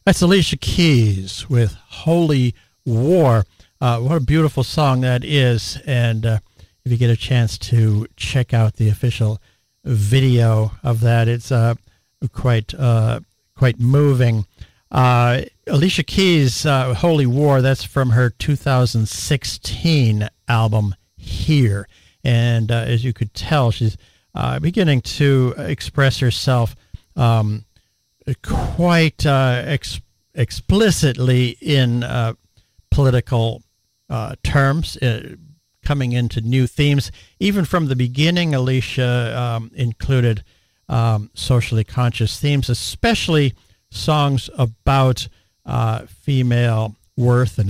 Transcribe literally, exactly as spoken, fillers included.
That's Alicia Keys with Holy War. Uh, what a beautiful song that is. And uh, if you get a chance to check out the official video of that, it's uh, quite uh, quite moving. Uh, Alicia Keys, uh, Holy War, that's from her two thousand sixteen album, Here. And uh, as you could tell, she's uh, beginning to express herself um, quite uh, ex- explicitly in uh, political uh, terms, uh, coming into new themes. Even from the beginning, Alicia um, included um, socially conscious themes, especially songs about uh, female worth and